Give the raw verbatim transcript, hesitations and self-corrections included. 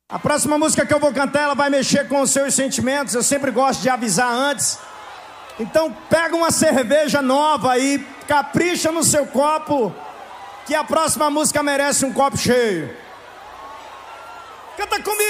A próxima música que eu vou cantar, ela vai mexer com os seus sentimentos. Eu sempre gosto de avisar antes. Então pega uma cerveja nova aí, capricha no seu copo, que a próxima música merece um copo cheio. Canta comigo!